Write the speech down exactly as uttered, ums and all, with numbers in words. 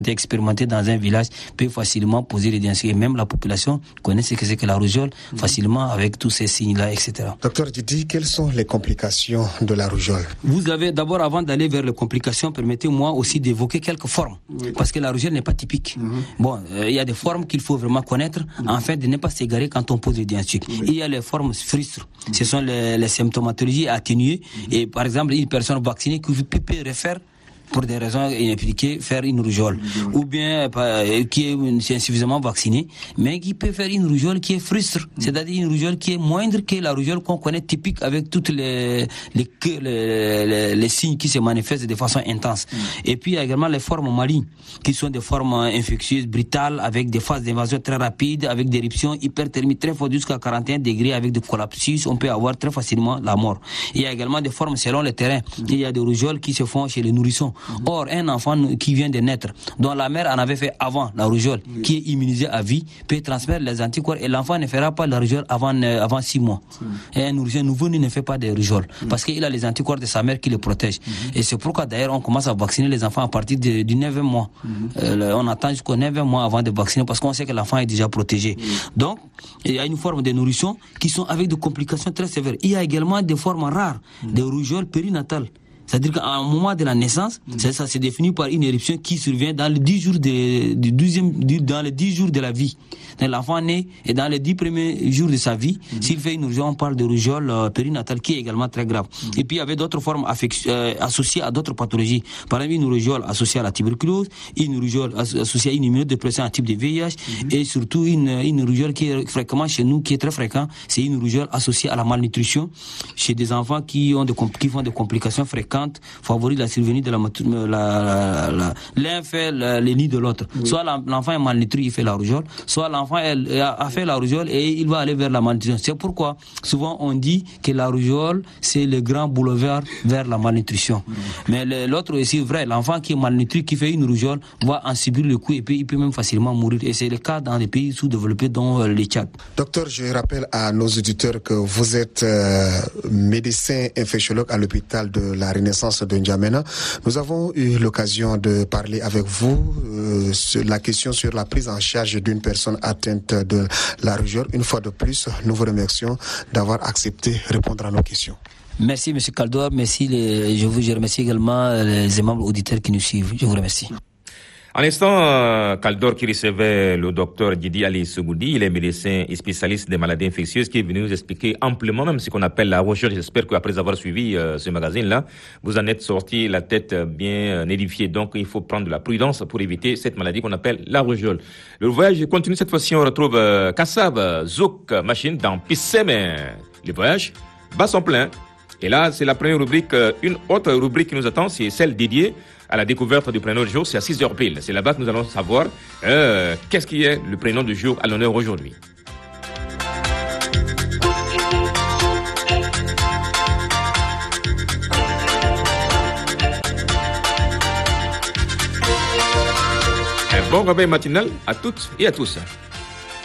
expérimenté dans un village peut facilement poser des diagnostics. Et même la population connaît ce que c'est que la rougeole facilement avec tous ces signes-là, et cetera. Docteur Didi, quelles sont les complications de la rougeole? Vous avez d'abord, avant d'aller vers les complications, permettez-moi aussi d'évoquer quelques formes, oui. Parce que la rougeole n'est pas typique. Mm-hmm. Bon, euh, il y a des formes qu'il faut vraiment connaître, mm-hmm. afin de ne pas s'égarer quand on pose le diagnostic. Oui. Il y a les formes frustres, mm-hmm. ce sont les, les symptomatologies atténuées, mm-hmm. et par exemple, une personne vaccinée qui peut refaire pour des raisons inexpliquées, faire une rougeole. Mmh. Ou bien euh, qui est insuffisamment vacciné, mais qui peut faire une rougeole qui est frustre, mmh. c'est-à-dire une rougeole qui est moindre que la rougeole qu'on connaît typique avec toutes les les, les, les, les signes qui se manifestent de façon intense. Mmh. Et puis il y a également les formes malignes, qui sont des formes infectieuses, brutales, avec des phases d'invasion très rapides, avec des éruptions hyperthermiques très fortes jusqu'à quarante et un degrés, avec des collapsus, on peut avoir très facilement la mort. Il y a également des formes selon le terrain. Mmh. Il y a des rougeoles qui se font chez les nourrissons. Or, un enfant qui vient de naître, dont la mère en avait fait avant la rougeole, oui. qui est immunisé à vie, peut transmettre les anticorps et l'enfant ne fera pas la rougeole avant, euh, avant six mois. Oui. Et un nourrisson nouveau ne fait pas de rougeole oui. parce qu'il a les anticorps de sa mère qui le protègent. Mm-hmm. Et c'est pourquoi d'ailleurs on commence à vacciner les enfants à partir de, du neuvième mois. Mm-hmm. Euh, on attend jusqu'au neuvième mois avant de vacciner parce qu'on sait que l'enfant est déjà protégé. Oui. Donc, il y a une forme de nourrisson qui sont avec des complications très sévères. Il y a également des formes rares, mm-hmm. de rougeole périnatale. C'est-à-dire qu'à un moment de la naissance, mmh. ça, ça se définit par une éruption qui survient dans les dix jours de, du douzième, dans les dix jours de la vie. Donc, l'enfant naît et dans les dix premiers jours de sa vie, mmh. s'il fait une rougeole, on parle de rougeole euh, périnatale qui est également très grave. Mmh. Et puis il y avait d'autres formes affect- euh, associées à d'autres pathologies. Par exemple, une rougeole associée à la tuberculose, une rougeole as- associée à une immunodépression, un type de V I H, mmh. et surtout une, une rougeole qui est fréquemment chez nous, qui est très fréquent, c'est une rougeole associée à la malnutrition chez des enfants qui ont des compl- qui font des complications fréquentes, favorise la survenue de la, la, la, la l'un fait le, le nid de l'autre. Oui. Soit l'enfant est malnutri, il fait la rougeole, soit l'enfant elle, a fait la rougeole et il va aller vers la malnutrition. C'est pourquoi souvent on dit que la rougeole c'est le grand boulevard vers la malnutrition. Oui. Mais le, l'autre est aussi vrai, l'enfant qui est malnutri, qui fait une rougeole, va en subir le coup et puis il peut même facilement mourir. Et c'est le cas dans les pays sous-développés dont euh, les Tchad. Docteur, je rappelle à nos auditeurs que vous êtes euh, médecin infectiologue à l'hôpital de la Renaissance de N'Djamena. Nous avons eu l'occasion de parler avec vous euh, sur la question sur la prise en charge d'une personne atteinte de la rougeole. Une fois de plus, nous vous remercions d'avoir accepté de répondre à nos questions. Merci, M. Kaldor. Merci. Les, je vous je remercie également les aimables auditeurs qui nous suivent. Je vous remercie. En instant, Kaldor qui recevait le docteur Didi Ali Sougoudi, il est médecin et spécialiste des maladies infectieuses, qui est venu nous expliquer amplement même ce qu'on appelle la rougeole. J'espère qu'après avoir suivi euh, ce magazine-là, vous en êtes sorti la tête bien édifiée. Donc, il faut prendre de la prudence pour éviter cette maladie qu'on appelle la rougeole. Le voyage continue. Cette fois-ci, on retrouve euh, Kassab Zouk Machine dans Pissem. Le voyage bat son plein. Et là, c'est la première rubrique. Une autre rubrique qui nous attend, c'est celle dédiée à la découverte du prénom du jour. C'est à six heures pile. C'est là-bas que nous allons savoir euh, qu'est-ce qui est le prénom du jour à l'honneur aujourd'hui. Un bon réveil matinal à toutes et à tous.